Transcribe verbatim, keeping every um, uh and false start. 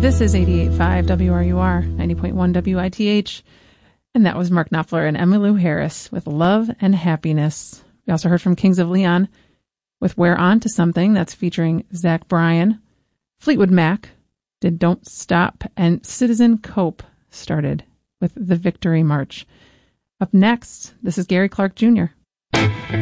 This is eighty-eight point five W R U R, ninety point one W I T H, and that was Mark Knopfler and Emmylou Harris with Love and Happiness. We also heard from Kings of Leon with We're On to Something, that's featuring Zach Bryan. Fleetwood Mac did Don't Stop, and Citizen Cope started with The Victory March. Up next, this is Gary Clark Junior